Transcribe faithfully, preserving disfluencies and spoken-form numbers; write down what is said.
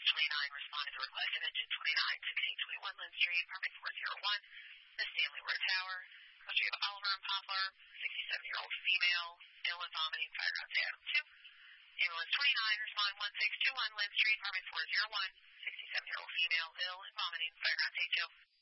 twenty-nine responded to request of engine twenty-nine, sixteen twenty-one Lynn Street, apartment four oh one, the Stanley Road Tower. Street of Oliver and Poplar, sixty-seven-year-old female, ill and vomiting, fire out to Adam two. Ambulance twenty-nine, respond one six two one Lynn Street, apartment four oh one, sixty-seven-year-old female, ill and vomiting, fire out to two.